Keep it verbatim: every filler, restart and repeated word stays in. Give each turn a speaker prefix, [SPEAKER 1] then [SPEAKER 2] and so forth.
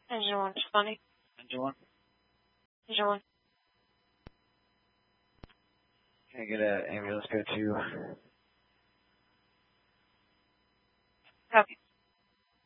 [SPEAKER 1] Engine one twenty.
[SPEAKER 2] Engine one.
[SPEAKER 1] Engine one.
[SPEAKER 2] Can I get an ambulance go to